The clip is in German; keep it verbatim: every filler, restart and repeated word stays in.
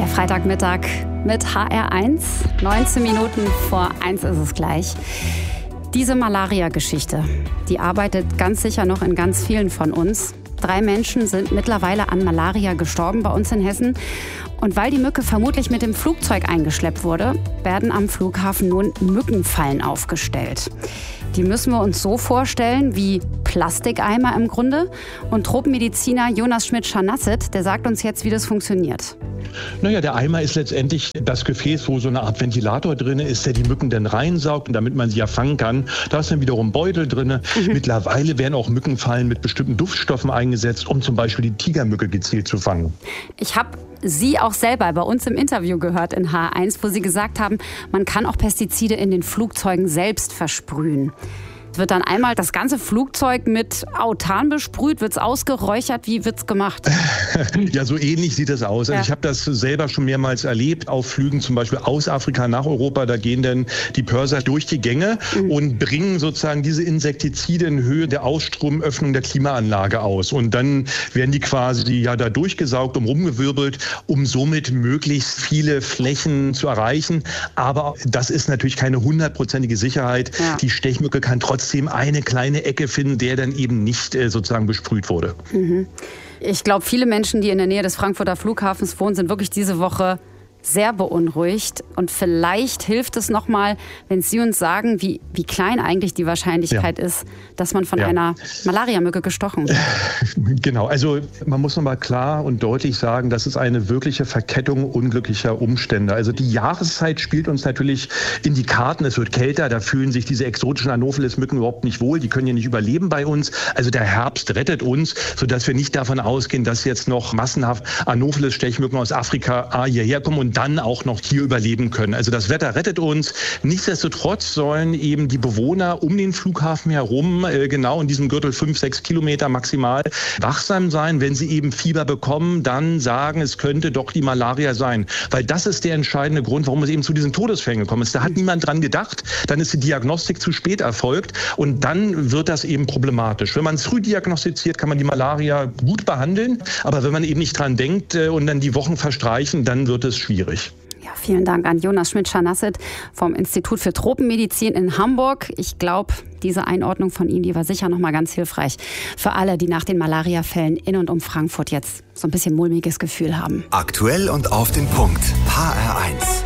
Der Freitagmittag mit H R eins. neunzehn Minuten vor eins ist es gleich. Diese Malaria-Geschichte, die arbeitet ganz sicher noch in ganz vielen von uns. Drei Menschen sind mittlerweile an Malaria gestorben bei uns in Hessen. Und weil die Mücke vermutlich mit dem Flugzeug eingeschleppt wurde, werden am Flughafen nun Mückenfallen aufgestellt. Die müssen wir uns so vorstellen wie Plastikeimer im Grunde. Und Tropenmediziner Jonas Schmidt-Scharnasset, der sagt uns jetzt, wie das funktioniert. Naja, der Eimer ist letztendlich das Gefäß, wo so eine Art Ventilator drin ist, der die Mücken dann reinsaugt, und damit man sie ja fangen kann. Da ist dann wiederum Beutel drin. Mhm. Mittlerweile werden auch Mückenfallen mit bestimmten Duftstoffen eingesetzt, um zum Beispiel die Tigermücke gezielt zu fangen. Ich habe Sie auch selber bei uns im Interview gehört in H eins, wo Sie gesagt haben, man kann auch Pestizide in den Flugzeugen selbst versprühen. Wird dann einmal das ganze Flugzeug mit Autan besprüht? Wird es ausgeräuchert? Wie wird es gemacht? Ja, so ähnlich sieht es aus. Also ja. Ich habe das selber schon mehrmals erlebt, auf Flügen zum Beispiel aus Afrika nach Europa. Da gehen dann die Pörser durch die Gänge mhm. und bringen sozusagen diese Insektizide in Höhe der Ausstromöffnung der Klimaanlage aus. Und dann werden die quasi ja da durchgesaugt und rumgewirbelt, um somit möglichst viele Flächen zu erreichen. Aber das ist natürlich keine hundertprozentige Sicherheit. Ja. Die Stechmücke kann trotzdem eine kleine Ecke finden, der dann eben nicht äh, sozusagen besprüht wurde. Mhm. Ich glaube, viele Menschen, die in der Nähe des Frankfurter Flughafens wohnen, sind wirklich diese Woche sehr beunruhigt. Und vielleicht hilft es nochmal, wenn Sie uns sagen, wie, wie klein eigentlich die Wahrscheinlichkeit ja. ist, dass man von ja. einer Malariamücke gestochen wird. Genau, also man muss nochmal klar und deutlich sagen, das ist eine wirkliche Verkettung unglücklicher Umstände. Also die Jahreszeit spielt uns natürlich in die Karten. Es wird kälter, da fühlen sich diese exotischen Anopheles-Mücken überhaupt nicht wohl. Die können ja nicht überleben bei uns. Also der Herbst rettet uns, sodass wir nicht davon ausgehen, dass jetzt noch massenhaft Anopheles-Stechmücken aus Afrika A hierher kommen und dann auch noch hier überleben können. Also das Wetter rettet uns. Nichtsdestotrotz sollen eben die Bewohner um den Flughafen herum, äh, genau in diesem Gürtel fünf, sechs Kilometer maximal, wachsam sein. Wenn sie eben Fieber bekommen, dann sagen, es könnte doch die Malaria sein. Weil das ist der entscheidende Grund, warum es eben zu diesen Todesfällen gekommen ist. Da hat niemand dran gedacht. Dann ist die Diagnostik zu spät erfolgt und dann wird das eben problematisch. Wenn man es früh diagnostiziert, kann man die Malaria gut behandeln. Aber wenn man eben nicht dran denkt äh, und dann die Wochen verstreichen, dann wird es schwierig. Ja, vielen Dank an Jonas Schmidt-Scharnasset vom Institut für Tropenmedizin in Hamburg. Ich glaube, diese Einordnung von Ihnen, die war sicher noch mal ganz hilfreich für alle, die nach den Malariafällen in und um Frankfurt jetzt so ein bisschen mulmiges Gefühl haben. Aktuell und auf den Punkt. H R eins.